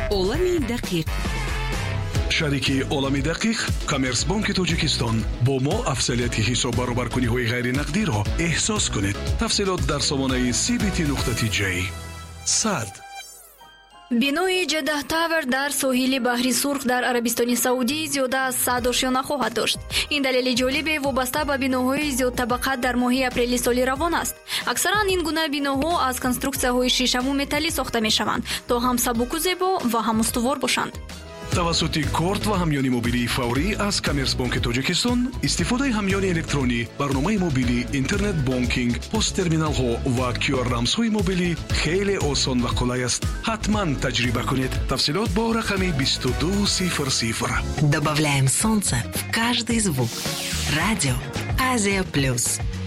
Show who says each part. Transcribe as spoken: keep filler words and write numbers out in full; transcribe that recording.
Speaker 1: олами дақиқ.
Speaker 2: шарики олами дақиқ Коммерцбанки Тоҷикистон бо мо афзалияти ҳисоб баробаркуниҳои ғайринақдиро эҳсос кунед. тафсилот дар сомонаи си би ти нуқта ти ҷей. сад
Speaker 3: бинои Jeddah Tower дар соҳили баҳри Сурх дар Арабистони Саудӣ зиёда аз сад ошёна хоҳад дошт. Ин далели ҷолибе вобаста ба биноҳои зиёдтабақа дар моҳи апрели соли равон аст. Аксаран ин гуна биноҳо аз конструксияҳои шишаву металлӣ сохта мешаванд, то ҳам сабуку зебо ва ҳам устувор бошанд.
Speaker 2: тавассути корт ва ҳамёни мобилии фаврӣ аз Коммерцбанки Тоҷикистон истифодаи ҳамёни электронӣ, барномаи мобилӣ, интернет бонкинг, посттерминалҳо ва кю ар рамзҳои мобилӣ хеле осон ва қулай аст. ҳатман таҷриба кунед. тафсилот бо рақами бисту ду сифр сифр.
Speaker 1: Добавляем солнце в каждый звук. Радио Азия Плюс.